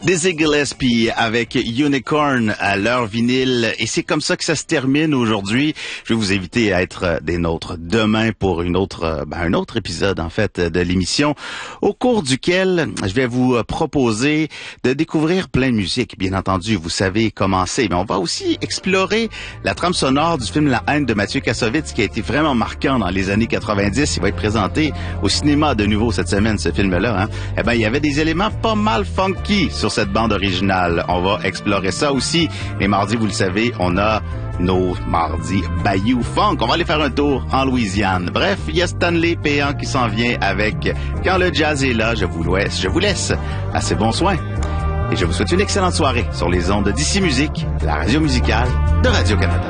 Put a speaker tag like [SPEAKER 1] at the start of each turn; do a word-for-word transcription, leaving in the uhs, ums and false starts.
[SPEAKER 1] Dizzy Gillespie avec Unicorn à l'heure vinyle. Et c'est comme ça que ça se termine aujourd'hui. Je vais vous inviter à être des nôtres demain pour une autre, ben, un autre épisode, en fait, de l'émission, au cours duquel je vais vous proposer de découvrir plein de musique. Bien entendu, vous savez comment c'est. Mais on va aussi explorer la trame sonore du film La haine de Mathieu Kassovitz, qui a été vraiment marquant dans les années quatre-vingt-dix. Il va être présenté au cinéma de nouveau cette semaine, ce film-là. Hein? Eh ben, il y avait des éléments pas mal funky sur cette bande originale. On va explorer ça aussi. Les mardis, vous le savez, on a nos mardis Bayou Funk. On va aller faire un tour en Louisiane. Bref, il y a Stanley Péan qui s'en vient avec Quand le jazz est là. Je vous laisse, je vous laisse assez bon soin. Et je vous souhaite une excellente soirée sur les ondes d'Ici Musique, la radio musicale de Radio-Canada.